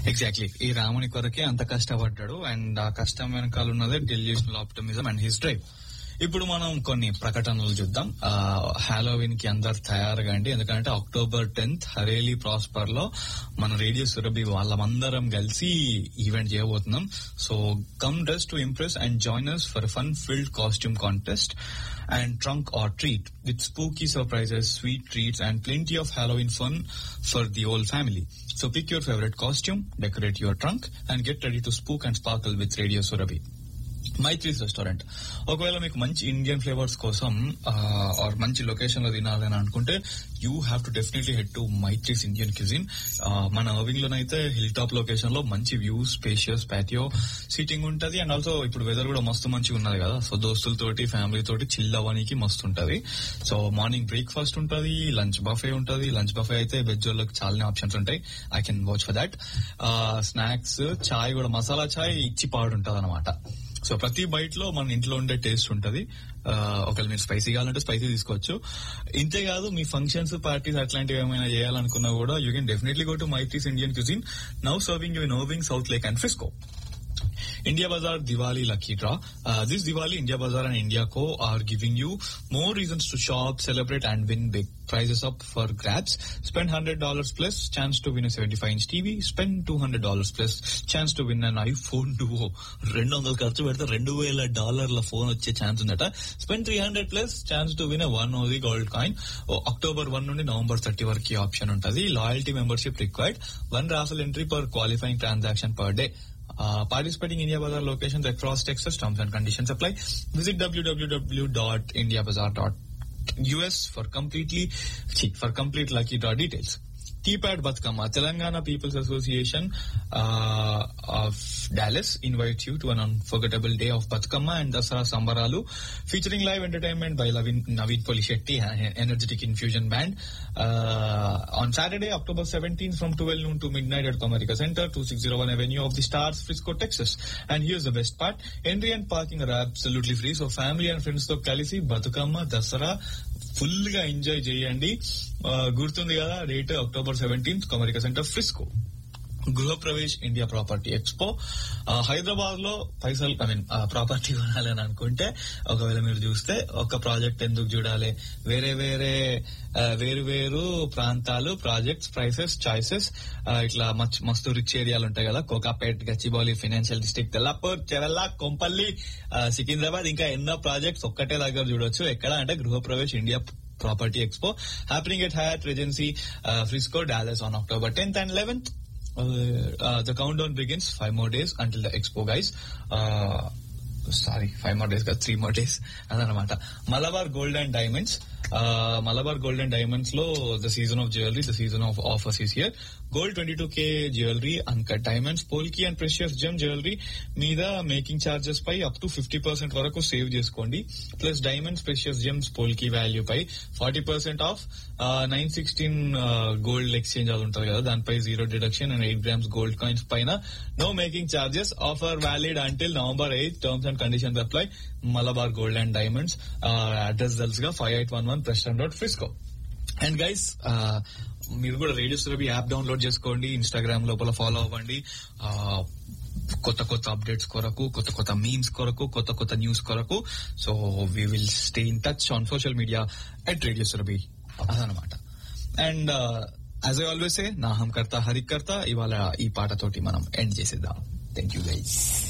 Exactly, ఈ రాముని కొరకే అంత కష్టపడ్డాడు. అండ్ ఆ కష్టం వెనకాల ఉన్నదే delusional optimism and his drive. ఇప్పుడు మనం కొన్ని ప్రకటనలు చూద్దాం. హాలోవిన్ కి అందరు తయారుగా అండి, ఎందుకంటే October 10th హరేలీ ప్రాస్పర్ లో మన రేడియో సురభి వాళ్ళమందరం కలిసి ఈవెంట్ చేయబోతున్నాం. So come dress to impress and join us for fun field costume contest and trunk or treat with spooky surprises, sweet treats and plenty of Halloween fun for the whole family. So pick your favorite costume, decorate your trunk and get ready to spook and sparkle with Radio Surabhi. Maitri's restaurant. ఒకవేళ మీకు మంచి Indian flavours కోసం are మంచి location లో తినాలని అనుకుంటే you have to definitely head to Maitri's Indian cuisine. మన Irving లోనైతే hill top location లో మంచి వ్యూస్, స్పేషియస్ ప్యాటియో సీటింగ్ ఉంటది. అండ్ ఆల్సో ఇప్పుడు వెదర్ కూడా మస్తు మంచిగా ఉన్నది కదా, సో దోస్తులతోటి ఫ్యామిలీ తోటి చిల్ అవ్వడానికి మస్తు ఉంటది. సో మార్నింగ్ బ్రేక్ఫాస్ట్ ఉంటది, లంచ్ బఫే ఉంటది. లంచ్ బఫే అయితే వెజ్ వాళ్ళకి చాలానే ఆప్షన్స్ ఉంటాయి, I can watch for that. Snacks, చాయ్ కూడా మసాలా చాయ్ ఇచ్చి పాడుంటది అనమాట. సో ప్రతి బైట్ లో మన ఇంట్లో ఉండే టేస్ట్ ఉంటది. ఒకవేళ మీరు స్పైసీ కావాలంటే స్పైసీ తీసుకోవచ్చు. ఇంతే కాదు, మీ ఫంక్షన్స్, పార్టీస్ అట్లాంటివి ఏమైనా చేయాలనుకున్నా కూడా you can definitely go to Maitri's Indian cuisine, now serving you in Irving, South Lake and Frisco. India Bazaar Diwali Lucky Draw. This Diwali, India Bazaar and India Co are giving you more reasons to shop, celebrate and win big. Prizes up for grabs. Spend $100 plus, chance to win a 75-inch TV. Spend $200 plus, chance to win an iPhone Duo. $200 ఖర్చు పెడితే $2,000 phone వచ్చే chance ఉందట. Spend $300 plus, chance to win a 1 Aussie gold coin. October 1 నుండి November 30 వరకు ఈ option ఉంటది. Loyalty membership required. 1 raffle entry per qualifying transaction per day. Participating India Bazaar locations across Texas. Terms and conditions apply. Visit www.indiabazaar.us for complete lucky draw details. TPAD Batkama, Telangana People's Association of Dallas invites you to an unforgettable day of Batkama and Dasara Sambaralu, featuring live entertainment by Naveen Polishetty and Energetic Infusion Band on Saturday, October 17th from 12 noon to midnight at Comerica Center, 2601 Avenue of the Stars, Frisco, Texas. And here's the best part, entry and parking are absolutely free, so family and friends తో కలిసి Bathukamma Dasara full గా enjoy చేయండి. గుర్తుంది కదా date, October 17th, Comerica centre, Frisco. Gruhapravesh India property expo. Hyderabad లో పైసలు property కొనాలని అనుకుంటే ఒకవేళ మీరు చూస్తే ఒక ప్రాజెక్ట్ ఎందుకు చూడాలి, వేరు ప్రాంతాలు, ప్రాజెక్ట్స్, ప్రైసెస్, చాయిసెస్, ఇట్లా మస్తు రిచ్ ఏరియాలు ఉంటాయి కదా, కోకాపేట్, గచ్చిబౌలి, ఫైనాన్షియల్ డిస్ట్రిక్ట్, తెల్లాపూర్, చెవెల్లా, కొంపల్లి, సికింద్రాబాద్, ఇంకా ఎన్నో ప్రాజెక్ట్స్ ఒక్కటే దగ్గర చూడొచ్చు. ఎక్కడ అంటే Gruhapravesh India property expo, happening at Hayat regency, Frisco, Dallas on October 10th and 11th. The countdown begins. 5 more days until the expo, guys. 5 more days, 3 more days. అదనమాట. Malabar gold and diamonds. Malabar gold and diamonds లో the season of jewellery, the season of offers is here. Gold 22K jewellery, uncut diamonds, polki and precious gem jewellery మీద making charges pi up to 50% వరకు save చేసుకోండి. Plus diamonds, precious Gems, polki value pi 40% of. 916 gold exchange అది ఉంటుంది కదా, దానిపై 0 deduction and 8 grams gold coins పైన no making charges. Offer valid until November 8th. Terms and conditions apply. Malabar gold and diamonds. Address తెలుసుగా 5811 Preston road, Frisco. And guys, మీరు కూడా radio Surabhi app download చేసుకోండి, Instagram లోపల ఫాలో అవ్వండి. కొత్త updates కొరకు, కొత్త మీమ్స్ కొరకు, కొత్త న్యూస్ కొరకు. So we will stay in touch on social media at radio Surabhi, అదనమాట. And as I always say, నా హం కర్తా హరిక్ కర్తా. ఇవాళ ఈ పాటతోటి మనం ఎండ్ చేసేద్దాం. Thank you guys.